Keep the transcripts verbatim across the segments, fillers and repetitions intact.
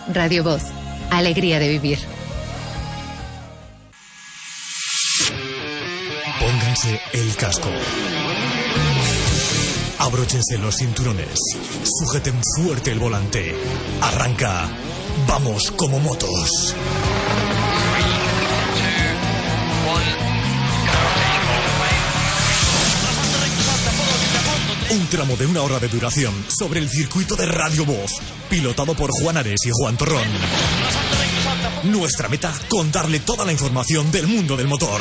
Radio Voz, alegría de vivir. Pónganse el casco. Abróchense los cinturones. Sujeten fuerte el volante. Arranca. Vamos como motos. Un tramo de una hora de duración sobre el circuito de Radio Voz, pilotado por Juan Ares y Juan Torrón. Nuestra meta, contarle toda la información del mundo del motor.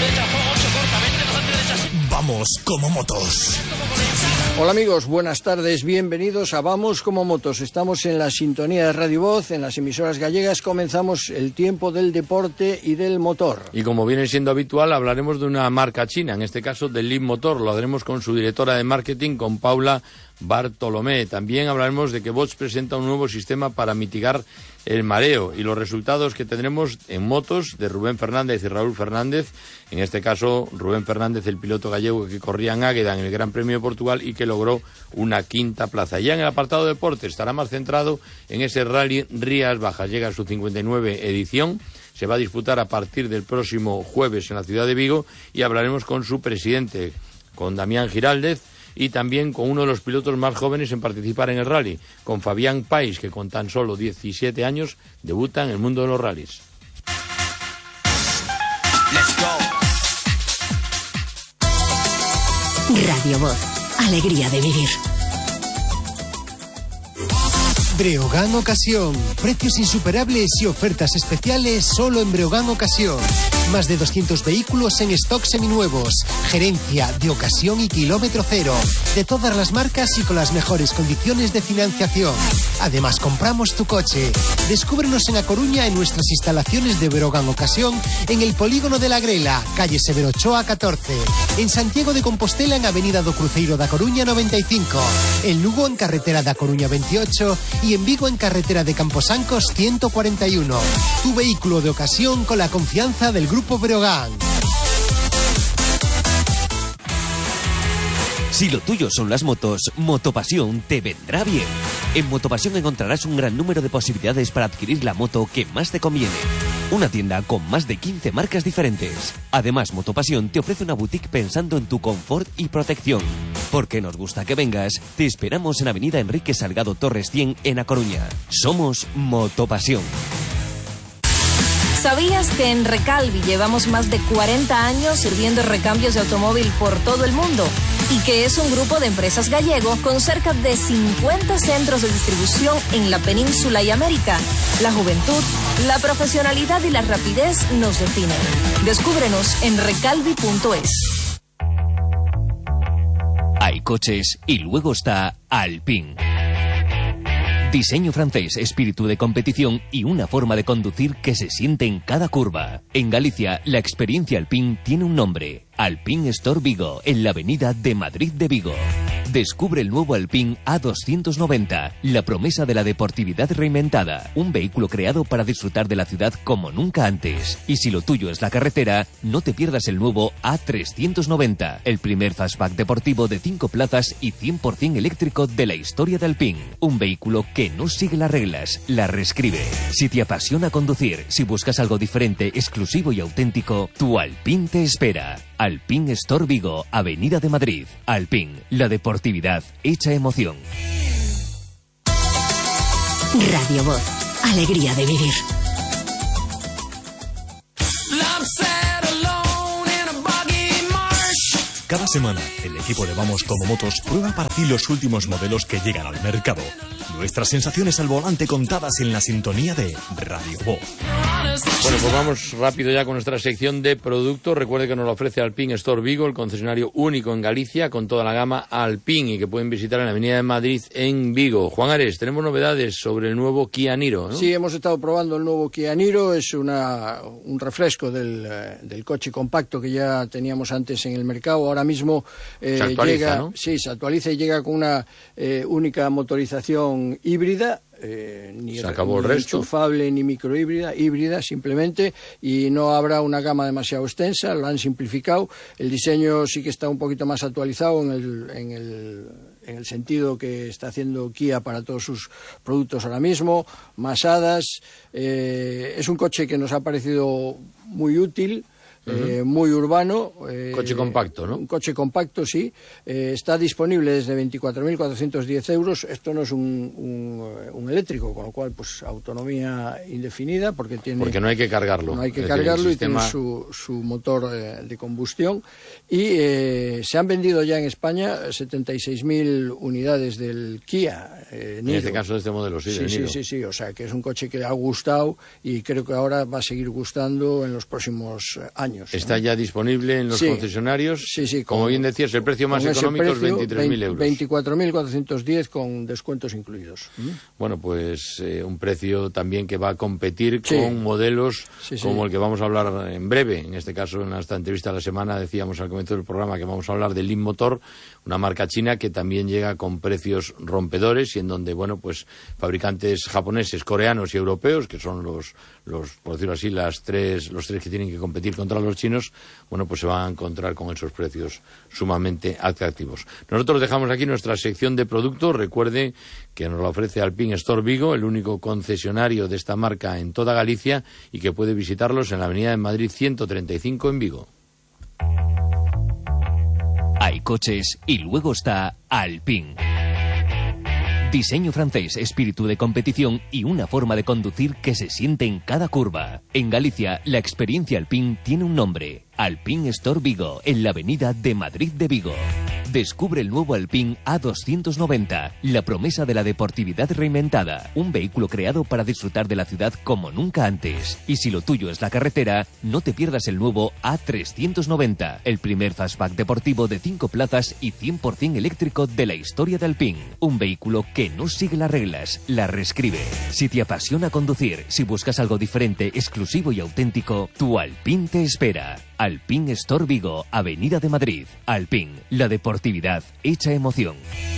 Vamos como motos. Hola amigos, buenas tardes, bienvenidos a Vamos como motos. Estamos en la sintonía de Radio Voz, en las emisoras gallegas. Comenzamos el tiempo del deporte y del motor. Y como viene siendo habitual, hablaremos de una marca china, en este caso del Leap Motor. Lo haremos con su directora de marketing, con Paula Bartolomé. También hablaremos de que Bosch presenta un nuevo sistema para mitigar el mareo y los resultados que tendremos en motos de Rubén Fernández y Raúl Fernández. En este caso, Rubén Fernández, el piloto gallego que corría en Águeda en el Gran Premio de Portugal y que logró una quinta plaza. Ya en el apartado de deporte estará más centrado en ese Rally Rías Bajas. Llega a su cincuenta y nueve edición. Se va a disputar a partir del próximo jueves en la ciudad de Vigo y hablaremos con su presidente, con Damián Giraldez, y también con uno de los pilotos más jóvenes en participar en el rally, con Fabián Pais, que con tan solo diecisiete años debuta en el mundo de los rallies. Radio Voz, alegría de vivir. Breogán Ocasión. Precios insuperables y ofertas especiales solo en Breogán Ocasión. Más de doscientos vehículos en stock seminuevos. Gerencia de ocasión y kilómetro cero. De todas las marcas y con las mejores condiciones de financiación. Además, compramos tu coche. Descúbrenos en A Coruña en nuestras instalaciones de Breogán Ocasión en el Polígono de la Grela, calle Severo Ochoa catorce. En Santiago de Compostela en Avenida do Cruceiro da Coruña noventa y cinco. En Lugo en carretera da Coruña veintiocho y en Vigo en carretera de Camposancos ciento cuarenta y uno. Tu vehículo de ocasión con la confianza del Grupo Breogán. Si lo tuyo son las motos, Motopasión te vendrá bien. En Motopasión encontrarás un gran número de posibilidades para adquirir la moto que más te conviene. Una tienda con más de quince marcas diferentes. Además, Motopasión te ofrece una boutique pensando en tu confort y protección. Porque nos gusta que vengas, te esperamos en Avenida Enrique Salgado Torres cien en A Coruña. Somos Motopasión. ¿Sabías que en Recalvi llevamos más de cuarenta años sirviendo recambios de automóvil por todo el mundo? Y que es un grupo de empresas gallego con cerca de cincuenta centros de distribución en la península y América. La juventud, la profesionalidad y la rapidez nos definen. Descúbrenos en recalvi punto es. Hay coches y luego está Alpine. Diseño francés, espíritu de competición y una forma de conducir que se siente en cada curva. En Galicia, la experiencia Alpine tiene un nombre. Alpine Store Vigo, en la avenida de Madrid de Vigo. Descubre el nuevo Alpine A doscientos noventa, la promesa de la deportividad reinventada. Un vehículo creado para disfrutar de la ciudad como nunca antes. Y si lo tuyo es la carretera, no te pierdas el nuevo A trescientos noventa, el primer fastback deportivo de cinco plazas y cien por ciento eléctrico de la historia de Alpine. Un vehículo que no sigue las reglas, las reescribe. Si te apasiona conducir, si buscas algo diferente, exclusivo y auténtico, tu Alpine te espera. Alpine Store Vigo, Avenida de Madrid. Alpine, la deportividad hecha emoción. Radio Voz, alegría de vivir. Cada semana, el equipo de Vamos como Motos prueba para ti los últimos modelos que llegan al mercado. Nuestras sensaciones al volante contadas en la sintonía de Radio Voz. Bueno, pues vamos rápido ya con nuestra sección de productos. Recuerde que nos lo ofrece Alpine Store Vigo, el concesionario único en Galicia con toda la gama Alpine y que pueden visitar en la Avenida de Madrid en Vigo. Juan Ares, tenemos novedades sobre el nuevo Kia Niro, ¿no? Sí, hemos estado probando el nuevo Kia Niro. Es una, un refresco del, del coche compacto que ya teníamos antes en el mercado. Ahora mismo eh, se actualiza, llega, ¿no? Sí, se actualiza y llega con una eh, única motorización híbrida. eh, ni, Se acabó el ni resto. enchufable ni microhíbrida, híbrida simplemente, y no habrá una gama demasiado extensa, lo han simplificado. El diseño sí que está un poquito más actualizado en el, en el, en el sentido que está haciendo Kia para todos sus productos ahora mismo, más hadas. Eh, es un coche que nos ha parecido muy útil. Eh, muy urbano. Eh, coche compacto, ¿no? Un coche compacto, sí. Eh, está disponible desde veinticuatro mil cuatrocientos diez euros. Esto no es un, un, un eléctrico, con lo cual, pues, autonomía indefinida, porque tiene... Porque no hay que cargarlo. No hay que es cargarlo decir, y sistema... tiene su, su motor eh, de combustión. Y eh, se han vendido ya en España setenta y seis mil unidades del Kia eh, Nido. En este caso, de este modelo, sí, Sí, del sí, Nido. sí, sí. O sea, que es un coche que ha gustado y creo que ahora va a seguir gustando en los próximos años. Está ¿no? ya disponible en los Sí. concesionarios. Sí, sí, Como con- bien decías, el precio más Con ese económico es precio, veintitrés mil euros. veinticuatro mil cuatrocientos diez con descuentos incluidos. ¿Mm? Bueno, pues eh, un precio también que va a competir Sí. con modelos Sí, sí. como el que vamos a hablar en breve. En este caso, en esta entrevista de la semana, decíamos al comienzo del programa que vamos a hablar de Lean Motor, una marca china que también llega con precios rompedores y en donde, bueno, pues fabricantes japoneses, coreanos y europeos, que son los, los por decirlo así, las tres, los tres que tienen que competir contra los chinos, bueno, pues se van a encontrar con esos precios sumamente atractivos. Nosotros dejamos aquí nuestra sección de productos. Recuerde que nos la ofrece Alpine Store Vigo, el único concesionario de esta marca en toda Galicia, y que puede visitarlos en la avenida de Madrid ciento treinta y cinco en Vigo. Hay coches y luego está Alpine. Diseño francés, espíritu de competición y una forma de conducir que se siente en cada curva. En Galicia, la experiencia Alpine tiene un nombre: Alpine Store Vigo, en la avenida de Madrid de Vigo. Descubre el nuevo Alpine A doscientos noventa, la promesa de la deportividad reinventada. Un vehículo creado para disfrutar de la ciudad como nunca antes. Y si lo tuyo es la carretera, no te pierdas el nuevo A trescientos noventa, el primer fastback deportivo de cinco plazas y cien por ciento eléctrico de la historia de Alpine. Un vehículo que no sigue las reglas, las reescribe. Si te apasiona conducir, si buscas algo diferente, exclusivo y auténtico, tu Alpine te espera. Alpine Store Vigo, Avenida de Madrid. Alpine, la deportividad hecha emoción.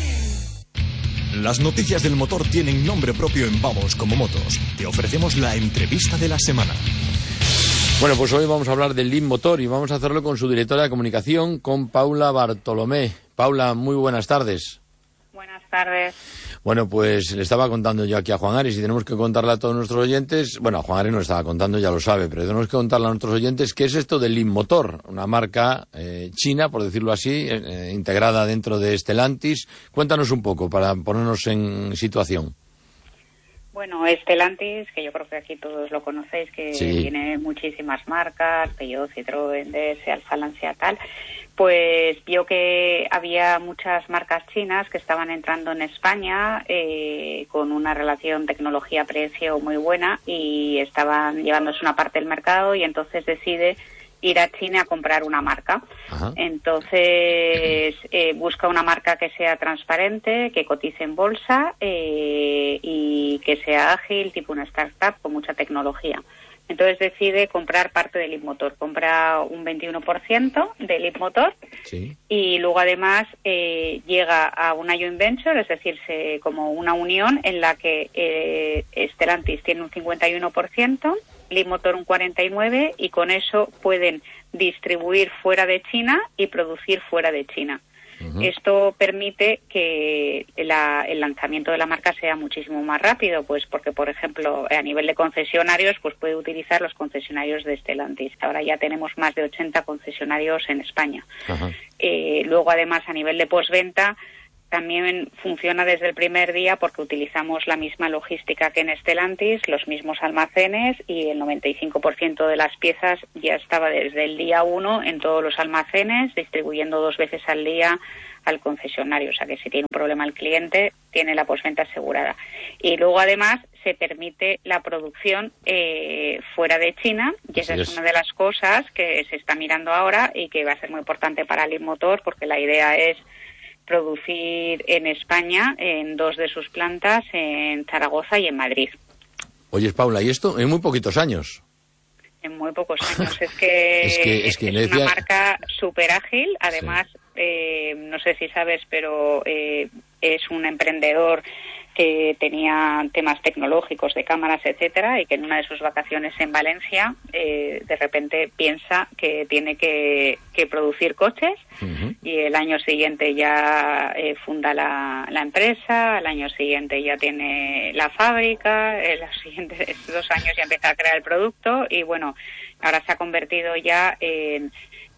Las noticias del motor tienen nombre propio en Vamos como Motos. Te ofrecemos la entrevista de la semana. Bueno, pues hoy vamos a hablar del Lean Motor y vamos a hacerlo con su directora de comunicación, con Paula Bartolomé. Paula, muy buenas tardes. Buenas tardes. Bueno, pues le estaba contando yo aquí a Juan Ares y tenemos que contarle a todos nuestros oyentes, bueno, a Juan Ares no le estaba contando, ya lo sabe, pero tenemos que contarle a nuestros oyentes qué es esto del Lean Motor, una marca eh, china, por decirlo así, eh, integrada dentro de Stellantis. Cuéntanos un poco para ponernos en situación. Bueno, Stellantis, que yo creo que aquí todos lo conocéis, que Sí. tiene muchísimas marcas, Peugeot, Citroën, D S, Alfa Lancia, tal, pues vio que había muchas marcas chinas que estaban entrando en España eh, con una relación tecnología-precio muy buena y estaban llevándose una parte del mercado, y entonces decide ir a China a comprar una marca. Ajá. Entonces eh, busca una marca que sea transparente, que cotice en bolsa eh, y que sea ágil, tipo una startup con mucha tecnología. Entonces decide comprar parte de Lean Motor, compra un veintiuno por ciento de Lean Motor. Sí. Y luego además eh, llega a una joint venture, es decir, se, como una unión en la que eh, Stellantis tiene un cincuenta y uno por ciento, Lean Motor un cuarenta y nueve por ciento, y con eso pueden distribuir fuera de China y producir fuera de China. Uh-huh. Esto permite que la, el lanzamiento de la marca sea muchísimo más rápido, pues porque, por ejemplo, a nivel de concesionarios, pues puede utilizar los concesionarios de Stellantis. Ahora ya tenemos más de ochenta concesionarios en España. Uh-huh. Eh, luego, además, a nivel de postventa, también funciona desde el primer día porque utilizamos la misma logística que en Stellantis, los mismos almacenes, y el noventa y cinco por ciento de las piezas ya estaba desde el día uno en todos los almacenes, distribuyendo dos veces al día al concesionario. O sea que si tiene un problema el cliente, tiene la postventa asegurada. Y luego además se permite la producción eh, fuera de China, y esa es una de las cosas que se está mirando ahora y que va a ser muy importante para Lean Motor, porque la idea es producir en España en dos de sus plantas, en Zaragoza y en Madrid. Oye, Paula, ¿y esto en muy poquitos años? En muy pocos años. Es que es, que, es, que es decía... una marca súper ágil. Además, sí. eh, no sé si sabes, pero eh, es un emprendedor que tenía temas tecnológicos de cámaras, etcétera, y que en una de sus vacaciones en Valencia eh, de repente piensa que tiene que, que producir coches. Uh-huh. Y el año siguiente ya eh, funda la, la empresa, el año siguiente ya tiene la fábrica, en los siguientes dos años ya empieza a crear el producto y bueno, ahora se ha convertido ya en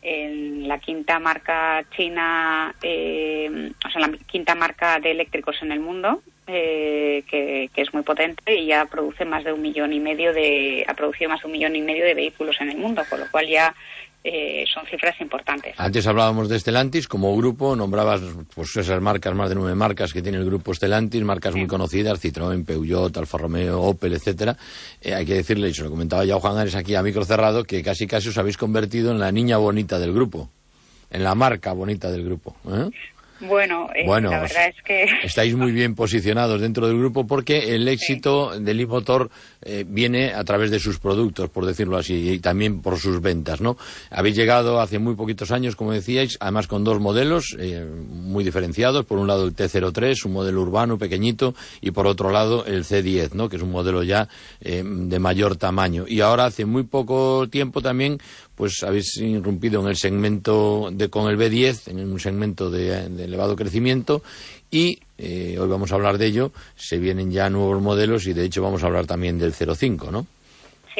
en la quinta marca china, eh, o sea, la quinta marca de eléctricos en el mundo, eh, que, que es muy potente y ya produce más de un millón y medio de, ha producido más de un millón y medio de vehículos en el mundo, con lo cual ya eh, son cifras importantes. Antes hablábamos de Stellantis como grupo, nombrabas pues esas marcas, más de nueve marcas que tiene el grupo Stellantis, marcas sí. muy conocidas, Citroën, Peugeot, Alfa Romeo, Opel, etcétera. Eh, hay que decirle, y se lo comentaba ya Juan Ares aquí a micro cerrado, que casi casi os habéis convertido en la niña bonita del grupo, en la marca bonita del grupo, ¿eh? Bueno, eh, bueno, la verdad es que... estáis muy bien posicionados dentro del grupo porque el éxito sí. del Leapmotor eh, viene a través de sus productos, por decirlo así, y también por sus ventas, ¿no? Habéis llegado hace muy poquitos años, como decíais, además con dos modelos eh, muy diferenciados. Por un lado el T cero tres, un modelo urbano pequeñito, y por otro lado el C diez, ¿no? Que es un modelo ya eh, de mayor tamaño. Y ahora hace muy poco tiempo también pues habéis irrumpido en el segmento de con el B diez, en un segmento de, de elevado crecimiento, y eh, hoy vamos a hablar de ello. Se vienen ya nuevos modelos y de hecho vamos a hablar también del cero cinco, ¿no? Sí.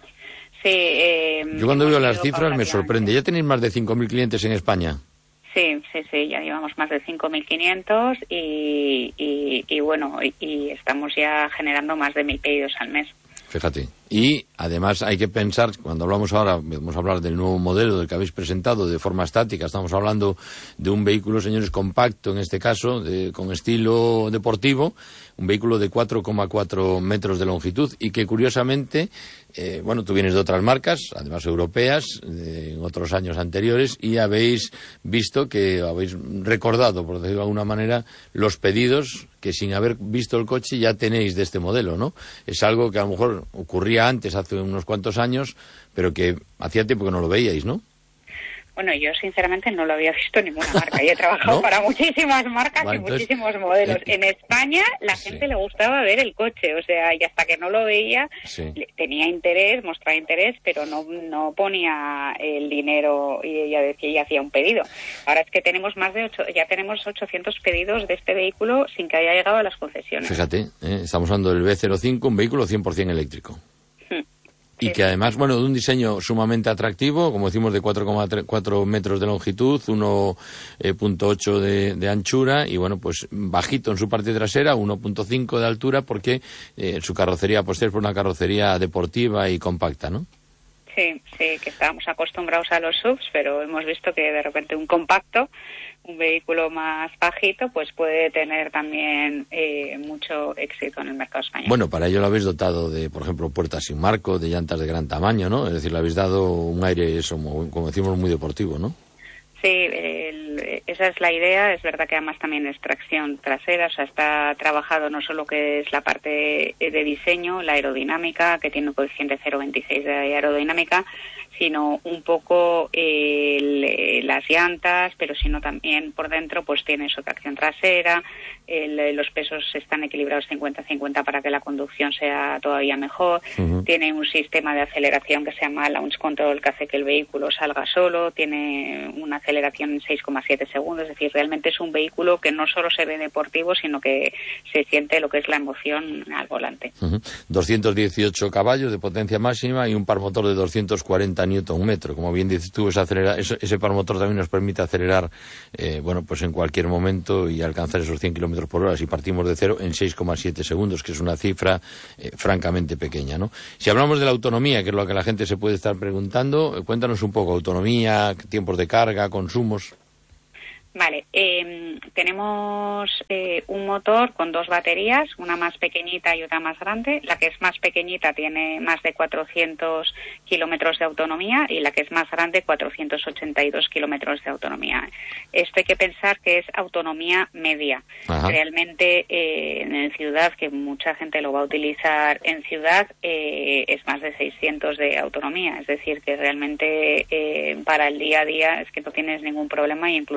Sí, eh, yo cuando veo las cifras me sorprende. ¿Ya tenéis más de cinco mil clientes en España? Sí, sí, sí, ya llevamos más de cinco mil quinientos y, y, y bueno, y, y estamos ya generando más de mil pedidos al mes. Fíjate. Y además hay que pensar, cuando hablamos ahora, vamos a hablar del nuevo modelo del que habéis presentado de forma estática, estamos hablando de un vehículo, señores, compacto en este caso, de, con estilo deportivo, un vehículo de cuatro coma cuatro metros de longitud y que curiosamente, eh, bueno, tú vienes de otras marcas, además europeas, de, en otros años anteriores, y habéis visto que habéis recordado, por decirlo de alguna manera, los pedidos que sin haber visto el coche ya tenéis de este modelo, ¿no? Es algo que a lo mejor ocurría antes, hace unos cuantos años, pero que hacía tiempo que no lo veíais, ¿no? Bueno, yo sinceramente no lo había visto en ninguna marca. Yo he trabajado ¿No? para muchísimas marcas vale, y entonces, muchísimos modelos. Eh, en España la sí. gente le gustaba ver el coche, o sea, y hasta que no lo veía sí. tenía interés, mostraba interés, pero no no ponía el dinero y ella decía y hacía un pedido. Ahora es que tenemos más de ocho, ya tenemos ochocientos pedidos de este vehículo sin que haya llegado a las concesiones. Fíjate, ¿eh? Estamos hablando del B cero cinco, un vehículo cien por ciento eléctrico. Y que además, bueno, de un diseño sumamente atractivo, como decimos, de cuatro coma cuatro metros de longitud, uno punto ocho de, de anchura y, bueno, pues bajito en su parte trasera, uno punto cinco de altura, porque eh, su carrocería posterior es una carrocería deportiva y compacta, ¿no? Sí, sí, que estábamos acostumbrados a los S U Vs, pero hemos visto que de repente un compacto, un vehículo más bajito, pues puede tener también eh, mucho éxito en el mercado español. Bueno, para ello lo habéis dotado de, por ejemplo, puertas sin marco, de llantas de gran tamaño, ¿no? Es decir, le habéis dado un aire, eso, como decimos, muy deportivo, ¿no? Sí, el, esa es la idea. Es verdad que además también es tracción trasera, o sea, está trabajado no solo que es la parte de diseño, la aerodinámica, que tiene un coeficiente cero coma veintiséis de aerodinámica, sino un poco eh, el, las llantas, pero sino también por dentro pues tiene su tracción trasera, el, los pesos están equilibrados cincuenta cincuenta para que la conducción sea todavía mejor, uh-huh. tiene un sistema de aceleración que se llama Launch Control que hace que el vehículo salga solo, tiene una aceleración en seis coma siete segundos, es decir, realmente es un vehículo que no solo se ve deportivo, sino que se siente lo que es la emoción al volante. Uh-huh. doscientos dieciocho caballos de potencia máxima y un par motor de doscientos cuarenta newton metro. Como bien dices tú, ese, acelera, ese, ese par motor también nos permite acelerar eh, bueno, pues en cualquier momento y alcanzar esos cien kilómetros por hora si partimos de cero en seis coma siete segundos, que es una cifra eh, francamente pequeña, ¿no? Si hablamos de la autonomía, que es lo que la gente se puede estar preguntando, eh, cuéntanos un poco, autonomía, tiempos de carga, consumos. Vale, eh, tenemos eh, un motor con dos baterías, una más pequeñita y otra más grande. La que es más pequeñita tiene más de cuatrocientos kilómetros de autonomía y la que es más grande cuatrocientos ochenta y dos kilómetros de autonomía. Esto hay que pensar que es autonomía media. Ajá. Realmente eh, en ciudad, que mucha gente lo va a utilizar en ciudad, eh, es más de seiscientos de autonomía. Es decir, que realmente eh, para el día a día es que no tienes ningún problema e incluso si haces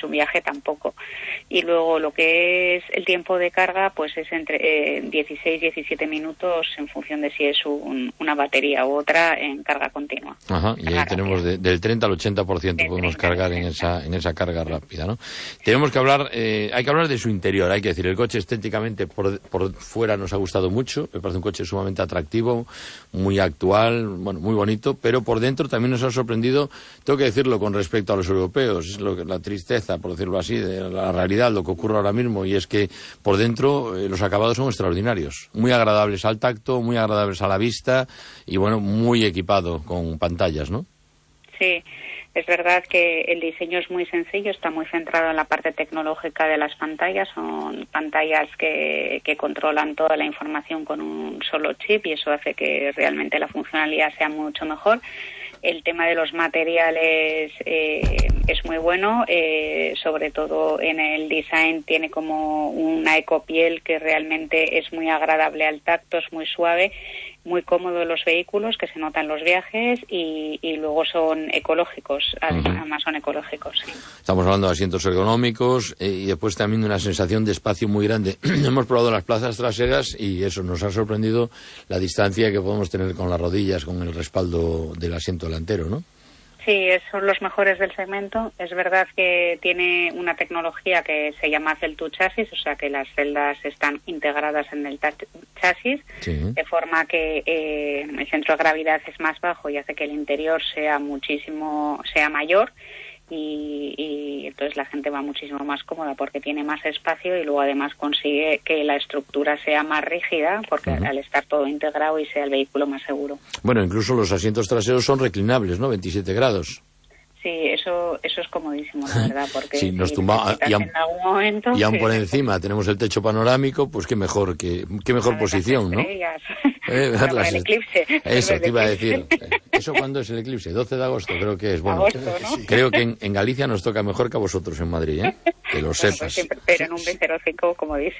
un viaje tampoco. Y luego lo que es el tiempo de carga, pues es entre eh, dieciséis a diecisiete minutos en función de si es un, una batería u otra en carga continua. Ajá, y ahí tenemos de, del treinta al ochenta por ciento podemos cargar en esa en esa carga rápida, ¿no? Tenemos que hablar, eh, hay que hablar de su interior, hay que decir, el coche estéticamente por, por fuera nos ha gustado mucho, me parece un coche sumamente atractivo, muy actual, bueno, muy bonito, pero por dentro también nos ha sorprendido, tengo que decirlo con respecto a los europeos, es lo que, la tristeza, por decirlo así, de la realidad, lo que ocurre ahora mismo, y es que por dentro eh, los acabados son extraordinarios, muy agradables al tacto, muy agradables a la vista y bueno, muy equipado con pantallas, ¿no? Sí, es verdad que el diseño es muy sencillo, está muy centrado en la parte tecnológica de las pantallas, son pantallas que, que controlan toda la información con un solo chip y eso hace que realmente la funcionalidad sea mucho mejor. El tema de los materiales eh, es muy bueno, eh, sobre todo en el design tiene como una ecopiel que realmente es muy agradable al tacto, es muy suave, muy cómodo los vehículos, que se notan los viajes y, y luego son ecológicos, además uh-huh. son ecológicos. Sí. Estamos hablando de asientos ergonómicos eh, y después también de una sensación de espacio muy grande. Hemos probado las plazas traseras y eso nos ha sorprendido la distancia que podemos tener con las rodillas, con el respaldo del asiento delantero, ¿no? Sí, son los mejores del segmento. Es verdad que tiene una tecnología que se llama Cell to Chassis, o sea que las celdas están integradas en el chasis, sí. de forma que eh, el centro de gravedad es más bajo y hace que el interior sea muchísimo, sea mayor. Y, y entonces la gente va muchísimo más cómoda porque tiene más espacio y luego además consigue que la estructura sea más rígida porque uh-huh. al estar todo integrado y sea el vehículo más seguro. Bueno, incluso los asientos traseros son reclinables, ¿no? veintisiete grados. Sí, eso eso es comodísimo, la verdad, porque sí, nos si tumba y aún, en algún momento, y aún sí, por encima tenemos el techo panorámico, pues qué mejor que qué mejor posición, ¿no? Eh, ver las... el eclipse. Eso, el te iba a eclipse. decir. ¿Eso cuándo es el eclipse? doce de agosto, creo que es. Bueno, agosto, ¿no? Creo que en, en Galicia nos toca mejor que a vosotros en Madrid, ¿eh? Que lo bueno, sepas. Pues siempre, pero en un B cero cinco, como dice.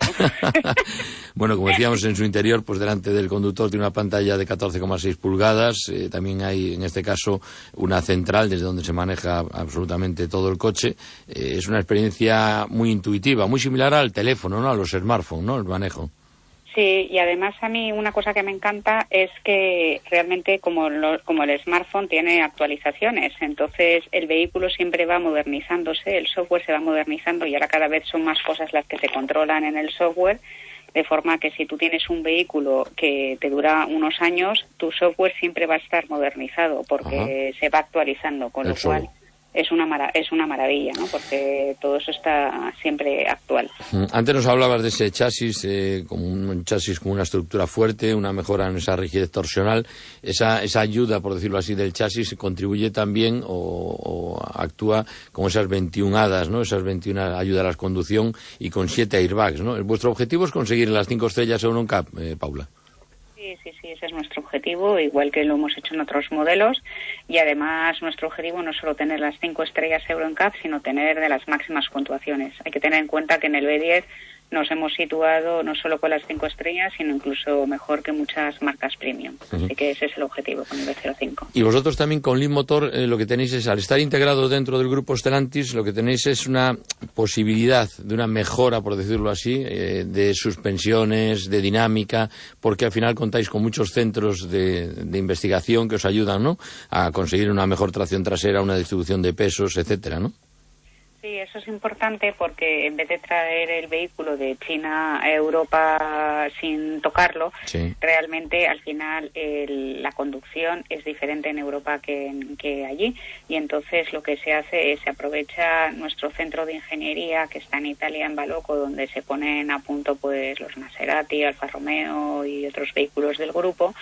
Bueno, como decíamos, en su interior, pues delante del conductor tiene una pantalla de catorce coma seis pulgadas. Eh, también hay, en este caso, una central desde donde se maneja absolutamente todo el coche. Eh, es una experiencia muy intuitiva, muy similar al teléfono, ¿no? A los smartphones, ¿no? El manejo. Sí, y además a mí una cosa que me encanta es que realmente como, lo, como el smartphone tiene actualizaciones, entonces el vehículo siempre va modernizándose, el software se va modernizando y ahora cada vez son más cosas las que se controlan en el software, de forma que si tú tienes un vehículo que te dura unos años, tu software siempre va a estar modernizado porque Ajá. se va actualizando, con lo cual... Es una mara- es una maravilla, ¿no? Porque todo eso está siempre actual. Antes nos hablabas de ese chasis, eh, como un chasis con una estructura fuerte, una mejora en esa rigidez torsional. Esa, esa ayuda, por decirlo así, del chasis contribuye también o, o actúa con esas veintiuna hadas, ¿no? Esas veintiuna ayuda a la conducción y con siete airbags, ¿no? Vuestro objetivo es conseguir las cinco estrellas Euro N C A P, eh, Paula. Sí, sí, sí, ese es nuestro objetivo, igual que lo hemos hecho en otros modelos. Y además nuestro objetivo no es solo tener las cinco estrellas Euro N C A P, sino tener de las máximas puntuaciones. Hay que tener en cuenta que en el B diez nos hemos situado no solo con las cinco estrellas, sino incluso mejor que muchas marcas premium. Uh-huh. Así que ese es el objetivo con el B cero cinco. Y vosotros también con Leap Motor eh, lo que tenéis es, al estar integrado dentro del grupo Stellantis, lo que tenéis es una posibilidad de una mejora, por decirlo así, eh, de suspensiones, de dinámica, porque al final contáis con muchos centros de, de investigación que os ayudan, ¿no?, a conseguir una mejor tracción trasera, una distribución de pesos, etcétera, ¿no? Sí, eso es importante porque en vez de traer el vehículo de China a Europa sin tocarlo, sí. realmente al final el, la conducción es diferente en Europa que, en, que allí y entonces lo que se hace es se aprovecha nuestro centro de ingeniería que está en Italia, en Baloco, donde se ponen a punto pues los Maserati, Alfa Romeo y otros vehículos del grupo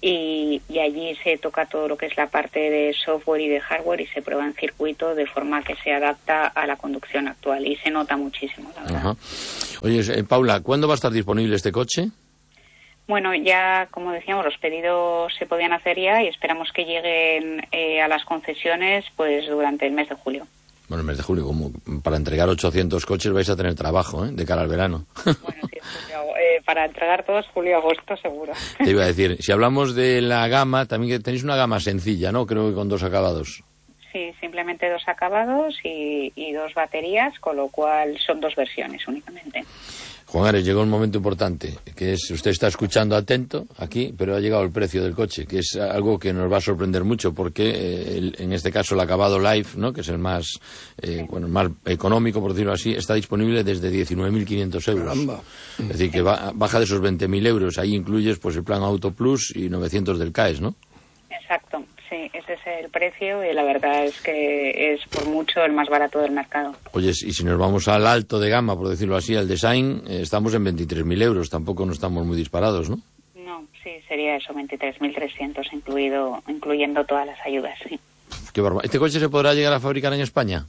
y, y allí se toca todo lo que es la parte de software y de hardware y se prueba en circuito de forma que se adapta a la conducción actual y se nota muchísimo, la verdad. Ajá. Oye, eh, Paula, ¿cuándo va a estar disponible este coche? Bueno, ya, como decíamos, los pedidos se podían hacer ya y esperamos que lleguen eh, a las concesiones pues durante el mes de julio. Bueno, el mes de julio, como para entregar ochocientos coches vais a tener trabajo, ¿eh?, de cara al verano. Bueno, sí, julio, eh, para entregar todos julio-agosto seguro. Te iba a decir, si hablamos de la gama, también tenéis una gama sencilla, ¿no? Creo que con dos acabados. Sí, simplemente dos acabados y, y dos baterías, con lo cual son dos versiones únicamente. Juan Ares, llegó un momento importante, que es, usted está escuchando atento aquí, pero ha llegado el precio del coche, que es algo que nos va a sorprender mucho, porque eh, el, en este caso el acabado Life, ¿no?, que es el más, eh, bueno, más económico, por decirlo así, está disponible desde diecinueve mil quinientos euros. Caramba. Es decir, que va, baja de esos veinte mil euros, ahí incluyes pues el plan Auto Plus y novecientos del C A E S, ¿no? Exacto, sí, ese es el precio y la verdad es que es por mucho el más barato del mercado. Oye, y si nos vamos al alto de gama, por decirlo así, al design, eh, estamos en veintitrés mil euros, tampoco no estamos muy disparados, ¿no? No, sí, sería eso, veintitrés mil trescientos, incluido, incluyendo todas las ayudas, sí. Qué barbaridad. ¿Este coche se podrá llegar a fabricar en España?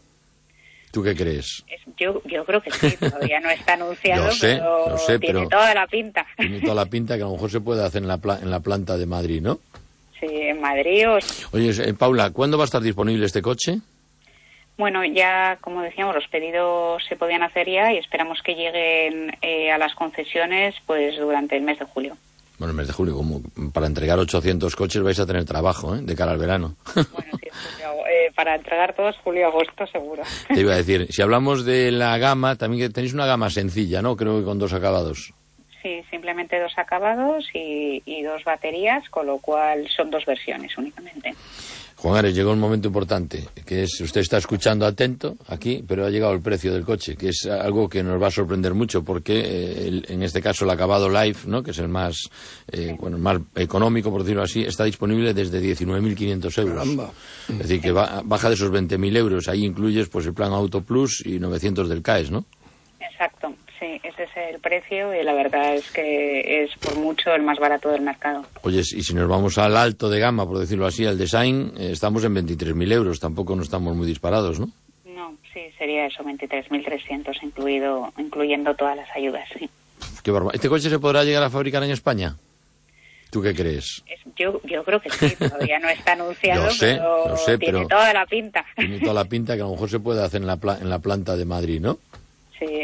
¿Tú qué crees? Es, yo, yo creo que sí, todavía no está anunciado, Lo sé, pero lo sé, tiene pero toda la pinta. Tiene toda la pinta que a lo mejor se puede hacer en la, pla- en la planta de Madrid, ¿no? Sí, en Madrid o... Oye, eh, Paula, ¿cuándo va a estar disponible este coche? Bueno, ya, como decíamos, los pedidos se podían hacer ya y esperamos que lleguen eh, a las concesiones pues durante el mes de julio. Bueno, el mes de julio, como para entregar ochocientos coches vais a tener trabajo, ¿eh?, de cara al verano. Bueno, sí, julio, eh, para entregar todos julio-agosto seguro. Te iba a decir, si hablamos de la gama, también que tenéis una gama sencilla, ¿no? Creo que con dos acabados. Sí, simplemente dos acabados y, y dos baterías, con lo cual son dos versiones únicamente. Juan Ares, llegó un momento importante, que es, usted está escuchando atento aquí, pero ha llegado el precio del coche, que es algo que nos va a sorprender mucho, porque eh, el, en este caso el acabado Life, ¿no?, que es el más, eh, bueno, más económico, por decirlo así, está disponible desde diecinueve mil quinientos euros. Caramba. Es decir, que va, baja de esos veinte mil euros, ahí incluyes pues el plan Auto Plus y novecientos del C A E S, ¿no? Exacto, sí, ese es el precio y la verdad es que es por mucho el más barato del mercado. Oye, y si nos vamos al alto de gama, por decirlo así, al design, eh, estamos en veintitrés mil euros, tampoco no estamos muy disparados, ¿no? No, sí, sería eso, veintitrés mil trescientos, incluido, incluyendo todas las ayudas, sí. Qué barbaridad. ¿Este coche se podrá llegar a fabricar en España? ¿Tú qué crees? Es, yo, yo creo que sí, todavía no está anunciado, Lo sé, pero lo sé, tiene pero toda la pinta. Tiene toda la pinta que a lo mejor se puede hacer en la, pla- en la planta de Madrid, ¿no?